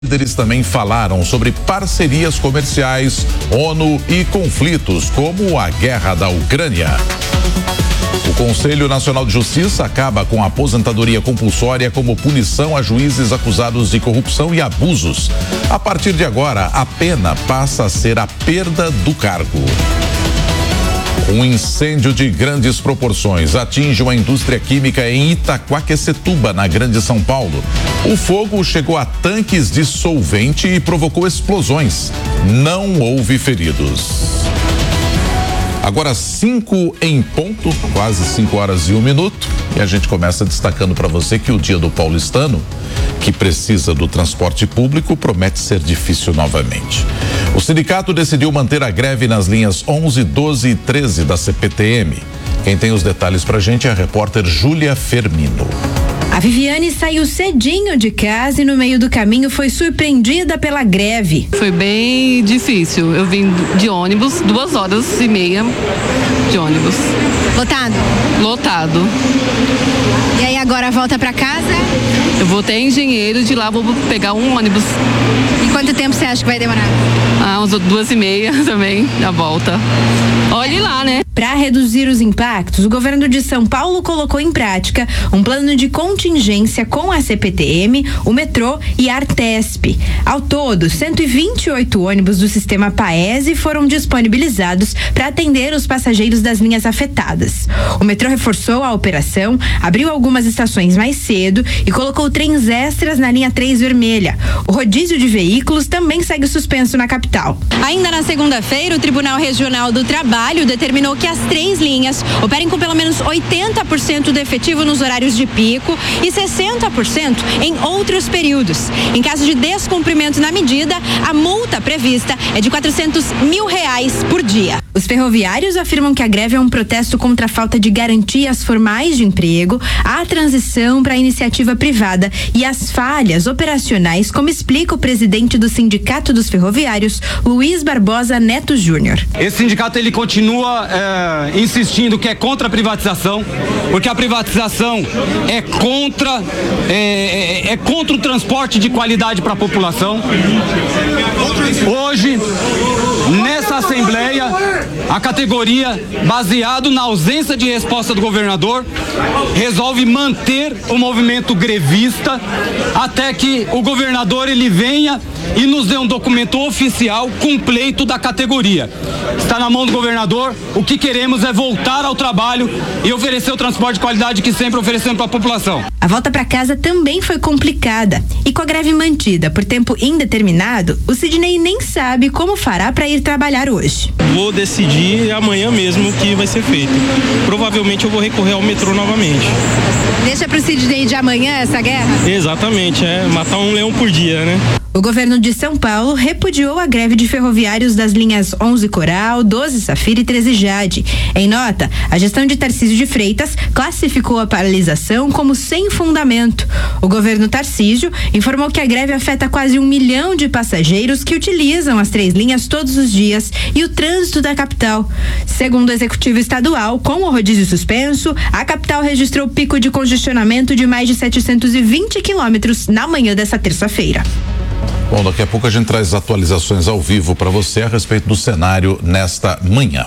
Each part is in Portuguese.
Líderes também falaram sobre parcerias comerciais, ONU e conflitos, como a guerra da Ucrânia. O Conselho Nacional de Justiça acaba com a aposentadoria compulsória como punição a juízes acusados de corrupção e abusos. A partir de agora, a pena passa a ser a perda do cargo. Um incêndio de grandes proporções atinge uma indústria química em Itaquaquecetuba, na Grande São Paulo. O fogo chegou a tanques de solvente e provocou explosões. Não houve feridos. Agora 5 em ponto, quase 5 horas e 1 minuto. E a gente começa destacando para você que o dia do paulistano, que precisa do transporte público, promete ser difícil novamente. O sindicato decidiu manter a greve nas linhas 11, 12 e 13 da CPTM. Quem tem os detalhes pra gente é a repórter Júlia Fermino. A Viviane saiu cedinho de casa e no meio do caminho foi surpreendida pela greve. Foi bem difícil. Eu vim de ônibus, 2h30 de ônibus. Lotado? Lotado. E aí agora volta pra casa? Eu vou até Engenheiro, de lá vou pegar um ônibus. E quanto tempo você acha que vai demorar? Uns 2h30 também, a volta. Olhe lá, né? Para reduzir os impactos, o governo de São Paulo colocou em prática um plano de contingência com a CPTM, o metrô e a Artesp. Ao todo, 128 ônibus do sistema Paese foram disponibilizados para atender os passageiros das linhas afetadas. O metrô reforçou a operação, abriu algumas estações mais cedo e colocou trens extras na linha 3 vermelha. O rodízio de veículos também segue suspenso na capital. Ainda na segunda-feira, o Tribunal Regional do Trabalho determinou que as 3 linhas operem com pelo menos 80% do efetivo nos horários de pico e 60% em outros períodos. Em caso de descumprimento na medida, a multa prevista é de R$400 mil por dia. Os ferroviários afirmam que a greve é um protesto contra a falta de garantias formais de emprego, a transição para a iniciativa privada e as falhas operacionais, como explica o presidente do Sindicato dos Ferroviários, Luiz Barbosa Neto Júnior. Esse sindicato ele continua insistindo que é contra a privatização, porque a privatização é contra o transporte de qualidade para a população. Hoje, nessa Assembleia, a categoria, baseado na ausência de resposta do governador, resolve manter o movimento grevista até que o governador ele venha e nos dê um documento oficial completo da categoria. Está na mão do governador. O que queremos é voltar ao trabalho e oferecer o transporte de qualidade que sempre oferecemos para a população. A volta para casa também foi complicada e com a greve mantida por tempo indeterminado, o Sidney nem sabe como fará para ir trabalhar hoje. Vou decidir amanhã mesmo o que vai ser feito. Provavelmente eu vou recorrer ao metrô novamente. Deixa pro Sidney de amanhã essa guerra? Exatamente, matar um leão por dia, né? O governo de São Paulo repudiou a greve de ferroviários das linhas 11 Coral, 12 Safira e 13 Jade. Em nota, a gestão de Tarcísio de Freitas classificou a paralisação como sem fundamento. O governo Tarcísio informou que a greve afeta quase 1 milhão de passageiros que utilizam as 3 linhas todos os dias e o trânsito da capital. Segundo o executivo estadual, com o rodízio suspenso, a capital registrou pico de congestionamento de mais de 720 quilômetros na manhã dessa terça-feira. Bom, daqui a pouco a gente traz atualizações ao vivo para você a respeito do cenário nesta manhã.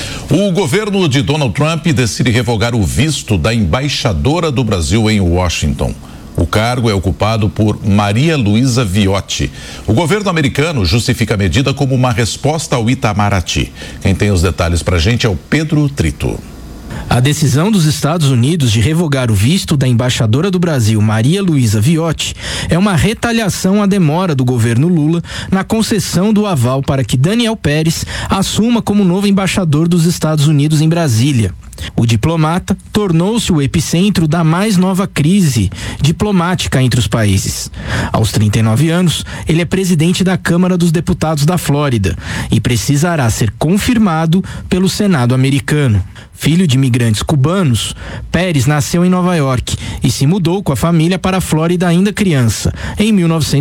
O governo de Donald Trump decide revogar o visto da embaixadora do Brasil em Washington. O cargo é ocupado por Maria Luísa Viotti. O governo americano justifica a medida como uma resposta ao Itamaraty. Quem tem os detalhes para a gente é o Pedro Trito. A decisão dos Estados Unidos de revogar o visto da embaixadora do Brasil, Maria Luísa Viotti, é uma retaliação à demora do governo Lula na concessão do aval para que Daniel Pérez assuma como novo embaixador dos Estados Unidos em Brasília. O diplomata tornou-se o epicentro da mais nova crise diplomática entre os países. Aos 39 anos, ele é presidente da Câmara dos Deputados da Flórida e precisará ser confirmado pelo Senado americano. Filho de imigrantes cubanos, Pérez nasceu em Nova York e se mudou com a família para a Flórida ainda criança, em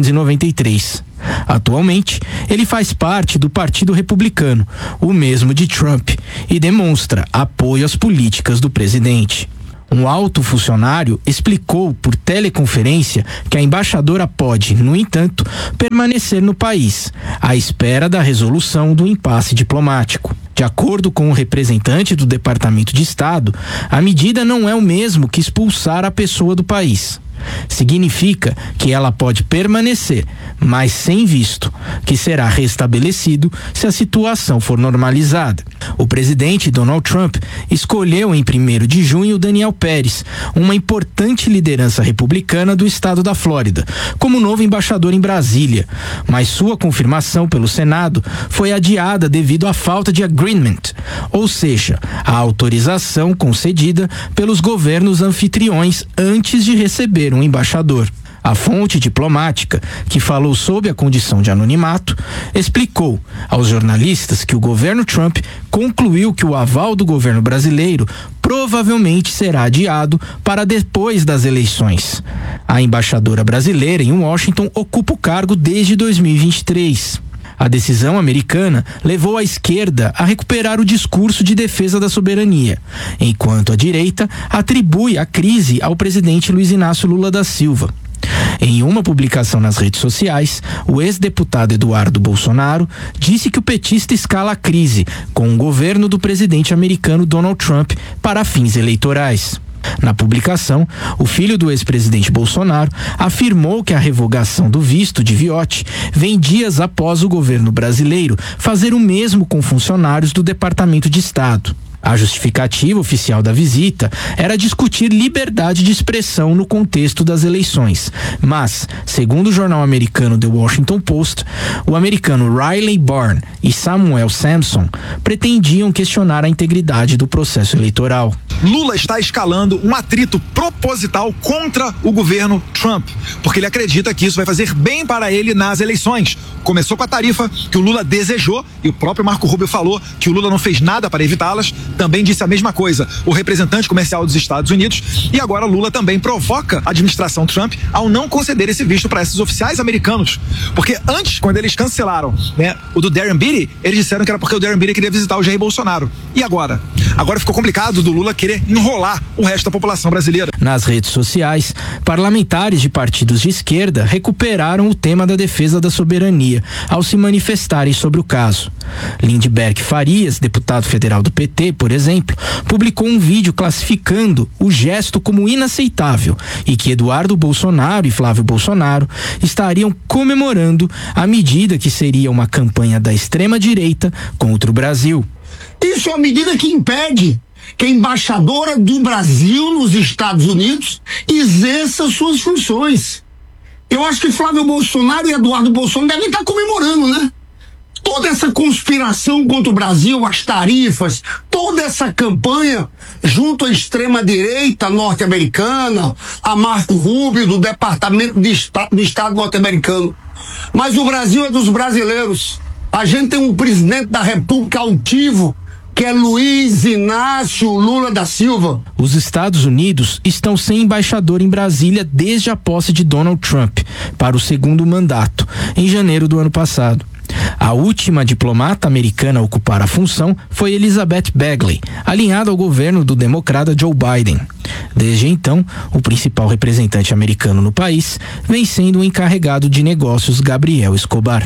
1993. Atualmente, ele faz parte do Partido Republicano, o mesmo de Trump, e demonstra apoio às políticas do presidente. Um alto funcionário explicou por teleconferência que a embaixadora pode, no entanto, permanecer no país, à espera da resolução do impasse diplomático. De acordo com o representante do Departamento de Estado, a medida não é o mesmo que expulsar a pessoa do país. Significa que ela pode permanecer, mas sem visto, que será restabelecido se a situação for normalizada. O presidente Donald Trump escolheu em 1º de junho Daniel Pérez, uma importante liderança republicana do estado da Flórida, como novo embaixador em Brasília, mas sua confirmação pelo Senado foi adiada devido à falta de agreement, ou seja, a autorização concedida pelos governos anfitriões antes de receber um embaixador. A fonte diplomática, que falou sob a condição de anonimato, explicou aos jornalistas que o governo Trump concluiu que o aval do governo brasileiro provavelmente será adiado para depois das eleições. A embaixadora brasileira em Washington ocupa o cargo desde 2023. A decisão americana levou a esquerda a recuperar o discurso de defesa da soberania, enquanto a direita atribui a crise ao presidente Luiz Inácio Lula da Silva. Em uma publicação nas redes sociais, o ex-deputado Eduardo Bolsonaro disse que o petista escala a crise com o governo do presidente americano Donald Trump para fins eleitorais. Na publicação, o filho do ex-presidente Bolsonaro afirmou que a revogação do visto de Viotti vem dias após o governo brasileiro fazer o mesmo com funcionários do Departamento de Estado. A justificativa oficial da visita era discutir liberdade de expressão no contexto das eleições, mas, segundo o jornal americano The Washington Post, o americano Riley Bourne e Samuel Sampson pretendiam questionar a integridade do processo eleitoral. Lula está escalando um atrito proposital contra o governo Trump, porque ele acredita que isso vai fazer bem para ele nas eleições. Começou com a tarifa que o Lula desejou, e o próprio Marco Rubio falou que o Lula não fez nada para evitá-las. Também disse a mesma coisa o representante comercial dos Estados Unidos, e agora Lula também provoca a administração Trump ao não conceder esse visto para esses oficiais americanos, porque antes, quando eles cancelaram, o do Darren Beatty, eles disseram que era porque o Darren Beatty queria visitar o Jair Bolsonaro. E agora? Agora ficou complicado do Lula querer enrolar o resto da população brasileira. Nas redes sociais, parlamentares de partidos de esquerda recuperaram o tema da defesa da soberania ao se manifestarem sobre o caso. Lindbergh Farias, deputado federal do PT, por exemplo, publicou um vídeo classificando o gesto como inaceitável e que Eduardo Bolsonaro e Flávio Bolsonaro estariam comemorando a medida que seria uma campanha da extrema-direita contra o Brasil. Isso é uma medida que impede que a embaixadora do Brasil nos Estados Unidos exerça suas funções. Eu acho que Flávio Bolsonaro e Eduardo Bolsonaro devem estar comemorando, né? Toda essa conspiração contra o Brasil, as tarifas, toda essa campanha junto à extrema-direita norte-americana, a Marco Rubio do Departamento do Estado norte-americano. Mas o Brasil é dos brasileiros. A gente tem um presidente da República altivo, que é Luiz Inácio Lula da Silva. Os Estados Unidos estão sem embaixador em Brasília desde a posse de Donald Trump para o segundo mandato, em janeiro do ano passado. A última diplomata americana a ocupar a função foi Elizabeth Bagley, alinhada ao governo do democrata Joe Biden. Desde então, o principal representante americano no país vem sendo o encarregado de negócios Gabriel Escobar.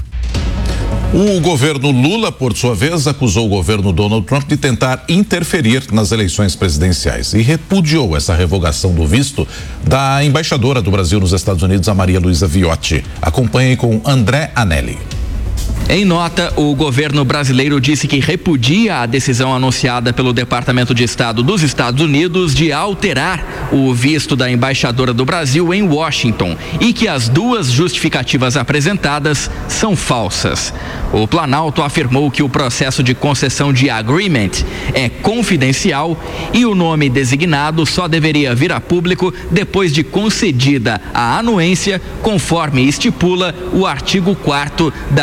O governo Lula, por sua vez, acusou o governo Donald Trump de tentar interferir nas eleições presidenciais e repudiou essa revogação do visto da embaixadora do Brasil nos Estados Unidos, a Maria Luísa Viotti. Acompanhem com André Anelli. Em nota, o governo brasileiro disse que repudia a decisão anunciada pelo Departamento de Estado dos Estados Unidos de alterar o visto da embaixadora do Brasil em Washington e que as duas justificativas apresentadas são falsas. O Planalto afirmou que o processo de concessão de agreement é confidencial e o nome designado só deveria vir a público depois de concedida a anuência, conforme estipula o artigo 4º da Convenção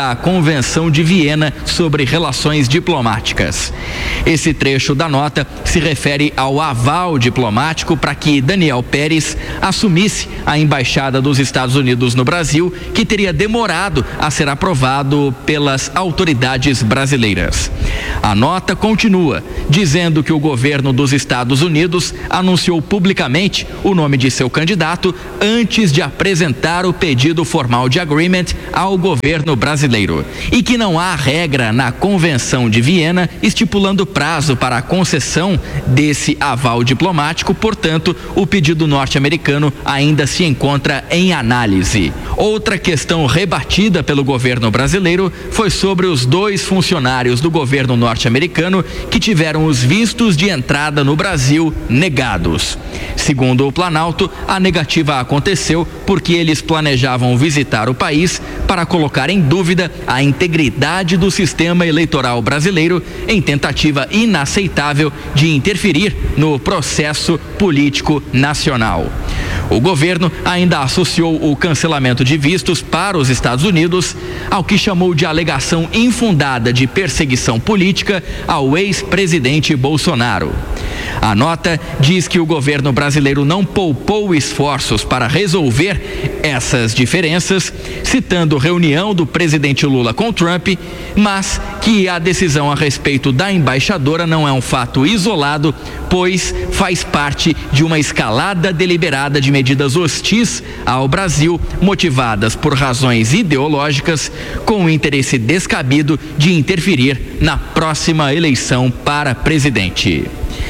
Convenção de Viena sobre Relações Diplomáticas. Esse trecho da nota se refere ao aval diplomático para que Daniel Peres assumisse a embaixada dos Estados Unidos no Brasil, que teria demorado a ser aprovado pelas autoridades brasileiras. A nota continua dizendo que o governo dos Estados Unidos anunciou publicamente o nome de seu candidato antes de apresentar o pedido formal de agreement ao governo brasileiro e que não há regra na Convenção de Viena estipulando prazo para a concessão desse aval diplomático, portanto, o pedido norte-americano ainda se encontra em análise. Outra questão rebatida pelo governo brasileiro foi sobre os 2 funcionários do governo norte-americano que tiveram os vistos de entrada no Brasil negados. Segundo o Planalto, a negativa aconteceu porque eles planejavam visitar o país para colocar em dúvida a integridade do sistema eleitoral brasileiro em tentativa inaceitável de interferir no processo político nacional. O governo ainda associou o cancelamento de vistos para os Estados Unidos ao que chamou de alegação infundada de perseguição política ao ex-presidente Bolsonaro. A nota diz que o governo brasileiro não poupou esforços para resolver essas diferenças, citando reunião do presidente Lula com Trump, mas que a decisão a respeito da embaixadora não é um fato isolado, pois faz parte de uma escalada deliberada de medidas hostis ao Brasil, motivadas por razões ideológicas, com o interesse descabido de interferir na próxima eleição para presidente.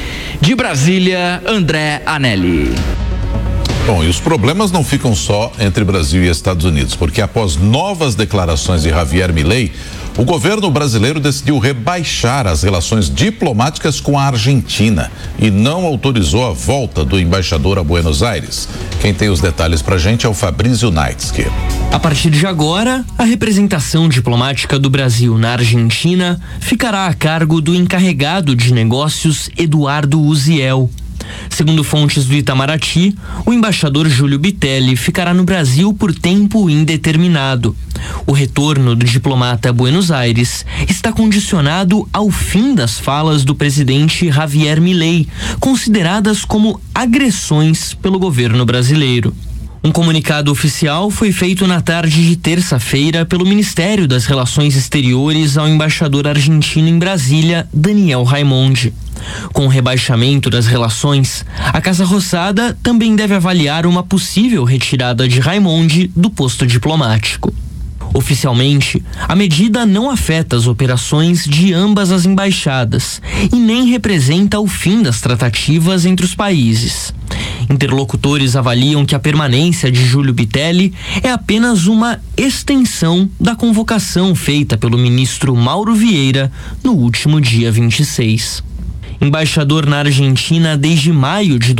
De Brasília, André Anelli. Bom, e os problemas não ficam só entre Brasil e Estados Unidos, porque após novas declarações de Javier Milei, o governo brasileiro decidiu rebaixar as relações diplomáticas com a Argentina e não autorizou a volta do embaixador a Buenos Aires. Quem tem os detalhes pra gente é o Fabrício Naitsky. A partir de agora, a representação diplomática do Brasil na Argentina ficará a cargo do encarregado de negócios Eduardo Uziel. Segundo fontes do Itamaraty, o embaixador Júlio Bitelli ficará no Brasil por tempo indeterminado. O retorno do diplomata a Buenos Aires está condicionado ao fim das falas do presidente Javier Milei, consideradas como agressões pelo governo brasileiro. Um comunicado oficial foi feito na tarde de terça-feira pelo Ministério das Relações Exteriores ao embaixador argentino em Brasília, Daniel Raimondi. Com o rebaixamento das relações, a Casa Rosada também deve avaliar uma possível retirada de Raimondi do posto diplomático. Oficialmente, a medida não afeta as operações de ambas as embaixadas e nem representa o fim das tratativas entre os países. Interlocutores avaliam que a permanência de Júlio Bitelli é apenas uma extensão da convocação feita pelo ministro Mauro Vieira no último dia 26. Embaixador na Argentina desde maio de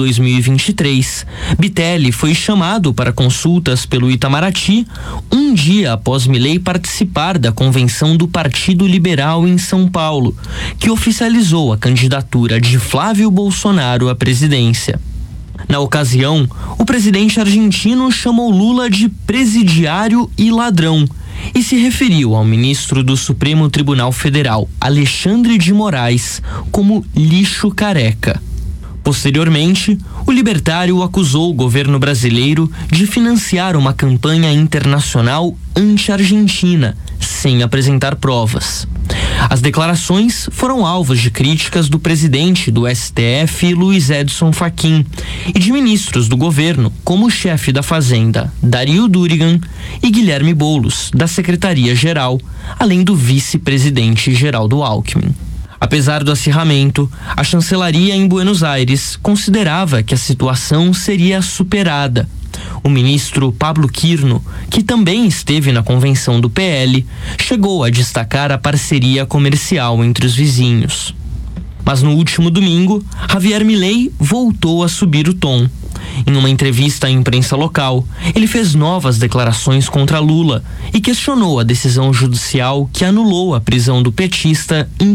2023, Bitelli foi chamado para consultas pelo Itamaraty um dia após Milei participar da convenção do Partido Liberal em São Paulo, que oficializou a candidatura de Flávio Bolsonaro à presidência. Na ocasião, o presidente argentino chamou Lula de presidiário e ladrão e se referiu ao ministro do Supremo Tribunal Federal, Alexandre de Moraes, como lixo careca. Posteriormente, o libertário acusou o governo brasileiro de financiar uma campanha internacional anti-argentina, sem apresentar provas. As declarações foram alvos de críticas do presidente do STF, Luiz Edson Fachin, e de ministros do governo, como o chefe da Fazenda, Dario Durigan, e Guilherme Boulos, da Secretaria-Geral, além do vice-presidente Geraldo Alckmin. Apesar do acirramento, a chancelaria em Buenos Aires considerava que a situação seria superada. O ministro Pablo Quirno, que também esteve na convenção do PL, chegou a destacar a parceria comercial entre os vizinhos. Mas no último domingo, Javier Milei voltou a subir o tom. Em uma entrevista à imprensa local, ele fez novas declarações contra Lula e questionou a decisão judicial que anulou a prisão do petista em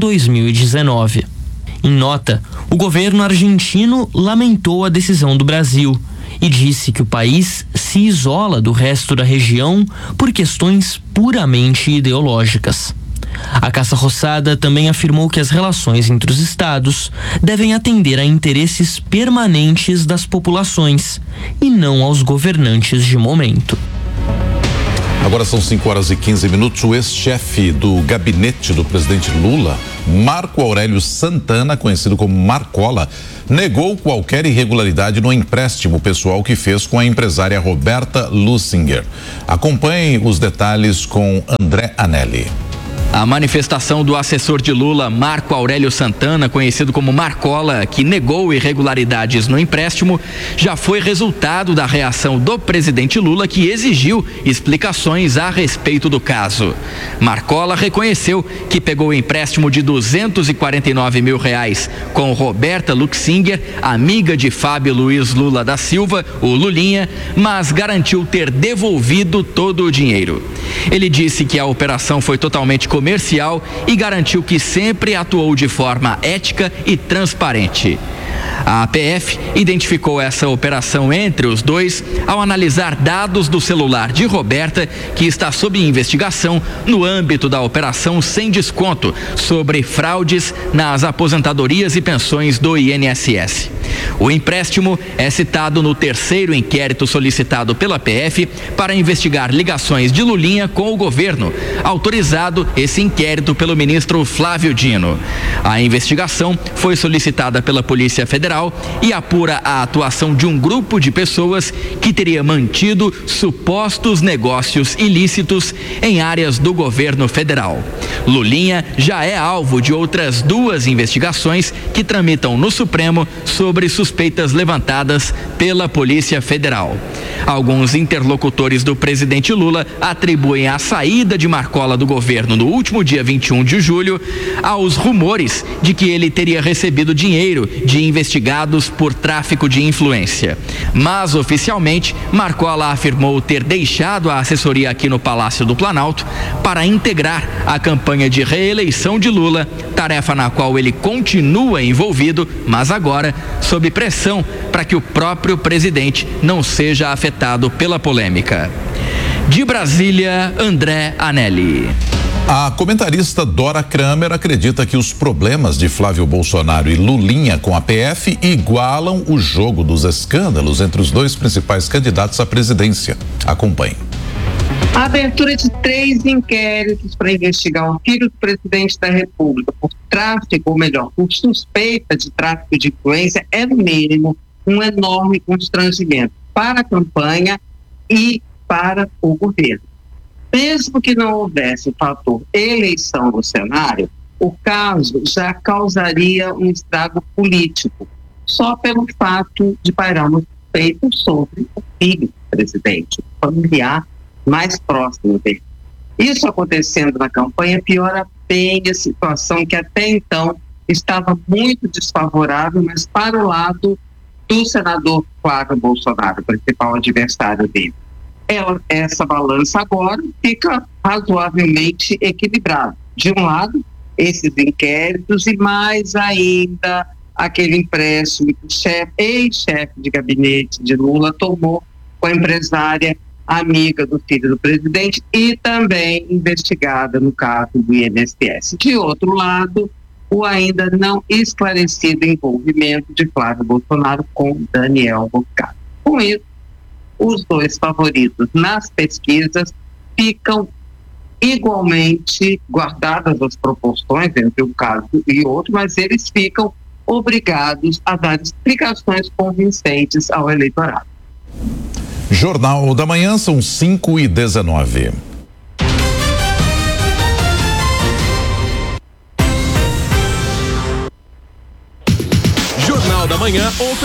2019. Em nota, o governo argentino lamentou a decisão do Brasil e disse que o país se isola do resto da região por questões puramente ideológicas. A caça-roçada também afirmou que as relações entre os estados devem atender a interesses permanentes das populações e não aos governantes de momento. Agora são 5h15. O ex-chefe do gabinete do presidente Lula, Marco Aurélio Santana, conhecido como Marcola, negou qualquer irregularidade no empréstimo pessoal que fez com a empresária Roberta Lussinger. Acompanhe os detalhes com André Anelli. A manifestação do assessor de Lula, Marco Aurélio Santana, conhecido como Marcola, que negou irregularidades no empréstimo, já foi resultado da reação do presidente Lula, que exigiu explicações a respeito do caso. Marcola reconheceu que pegou o empréstimo de R$249 mil com Roberta Luxinger, amiga de Fábio Luiz Lula da Silva, o Lulinha, mas garantiu ter devolvido todo o dinheiro. Ele disse que a operação foi totalmente comercial e garantiu que sempre atuou de forma ética e transparente. A APF identificou essa operação entre os dois ao analisar dados do celular de Roberta, que está sob investigação no âmbito da operação Sem Desconto sobre fraudes nas aposentadorias e pensões do INSS. O empréstimo é citado no terceiro inquérito solicitado pela PF para investigar ligações de Lulinha com o governo, autorizado esse inquérito pelo ministro Flávio Dino. A investigação foi solicitada pela Polícia Federal e apura a atuação de um grupo de pessoas que teria mantido supostos negócios ilícitos em áreas do governo federal. Lulinha já é alvo de outras 2 investigações que tramitam no Supremo sobre suspeitas levantadas pela Polícia Federal. Alguns interlocutores do presidente Lula atribuem a saída de Marcola do governo no último dia 21 de julho aos rumores de que ele teria recebido dinheiro de investigados por tráfico de influência. Mas, oficialmente, Marcola afirmou ter deixado a assessoria aqui no Palácio do Planalto para integrar a campanha de reeleição de Lula, tarefa na qual ele continua envolvido, mas agora sob pressão para que o próprio presidente não seja afetado pela polêmica. De Brasília, André Anelli. A comentarista Dora Kramer acredita que os problemas de Flávio Bolsonaro e Lulinha com a PF igualam o jogo dos escândalos entre os 2 principais candidatos à presidência. Acompanhe. A abertura de 3 inquéritos para investigar o filho do presidente da República por tráfico, ou melhor, por suspeita de tráfico de influência, é no mínimo um enorme constrangimento para a campanha e para o governo. Mesmo que não houvesse o fator eleição no cenário, o caso já causaria um estrago político, só pelo fato de pairar uma suspeita sobre o filho do presidente, o familiar mais próximo dele. Isso acontecendo na campanha piora bem a situação que até então estava muito desfavorável, mas para o lado do senador Flávio Bolsonaro, principal adversário dele. Essa balança agora fica razoavelmente equilibrada. De um lado, esses inquéritos e mais ainda aquele empréstimo que o ex-chefe de gabinete de Lula tomou com a empresária amiga do filho do presidente e também investigada no caso do INSS. De outro lado, o ainda não esclarecido envolvimento de Flávio Bolsonaro com Daniel Bocage. Com isso, os 2 favoritos nas pesquisas ficam igualmente guardadas as proporções entre um caso e outro, mas eles ficam obrigados a dar explicações convincentes ao eleitorado. Jornal da Manhã, são 5h19. Jornal da Manhã,